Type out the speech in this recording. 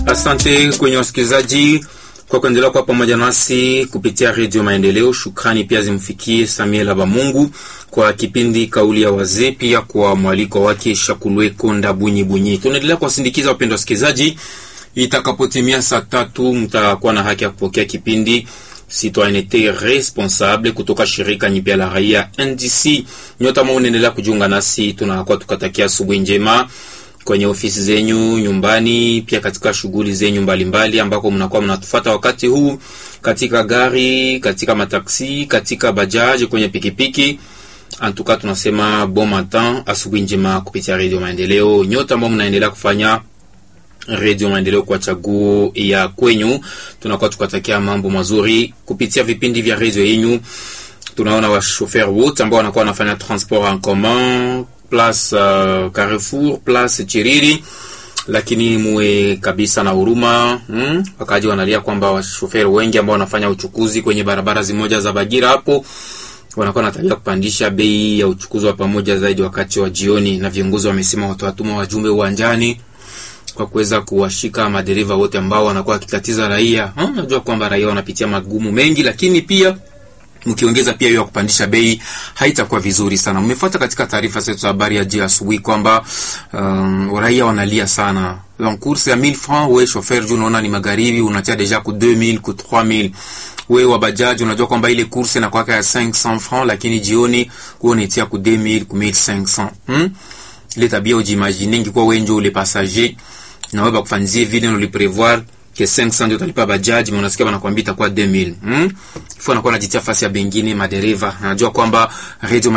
Asante kwenye wasikilizaji kwa kuendelea kwa pamoja nasi kupitia Radio Maendeleo. Shukrani pia zimfikie Samuel Abamungu kwa kipindi Kauli ya Wazee, pia kwa mwaliko wake Shakulwe Konda Bunyi. Tunaendelea kuwasindikiza wapendwa wasikilizaji. Itakapotimia saa 3 mtakuwa na haki ya kupokea kipindi Citoyenneté Responsable kutoka shirika nyipya la raia NDC. Nyota ambao unaendelea kujiunga nasi, tunakuwa tukatakia asubuhi njema kwenye ofisi zenyu, nyumbani, pia katika shughuli zenyu mbalimbali ambako mnakuwa mnatufuata wakati huu, katika gari, katika mataksi, katika bajaji, kwenye pikipiki. Antuka tunasema bon matin, asubuhi njema kupitia Radio Maendeleo. Nyota ambao mnaendelea kufanya Radio Maendeleo kwa chaguo ya kwenyu, tunakuwa tukatakia mambo mazuri kupitia vipindi vya radio yenu. Tunaona wa chauffeur wote ambao wanakuwa wanafanya transport en commun, place Carrefour, place Chiriri, lakini muwe kabisa na huruma. Wakaji wanalia kwamba wa chauffeur wengi ambao wanafanya uchukuzi kwenye barabara zimoja za Bagira hapo wanakuwa wanatabia kupandisha bei ya uchukuzi wa pamoja zaidi wakati wa jioni, na viongozi wamesema watawatuma wajumbe uwanjani kwa kuweza kuwashika madereva wote ambao wanakuwa kitatiza raia. Najua kwamba raia wanapitia magumu mengi, lakini pia mkiongeza pia hiyo kupandisha bei haitakuwa vizuri sana. Mmefuata katika taarifa zetu za habari ya jana asubuhi kwamba raia wanalia sana. Donc course ya 1000 francs, wewe chauffeur juu unaona ni magharibi unatia deja ku 2000 ku 3000. Wewe wa bajaji unajua kwamba ile course na kwaka ya 500 francs, lakini jioni wewe unatia ku 2000 ku 1500. Ile tabia ujimagine ingekuwa wewe ndio ule passager na wewe bakufanzie vile uliprevoir que 500 ndio utalipa bajaji, unasikia wanakuambia itakuwa 2000. Ifo anakuwa anajitia fasi ya bengine madereva. Anajua kwamba Radio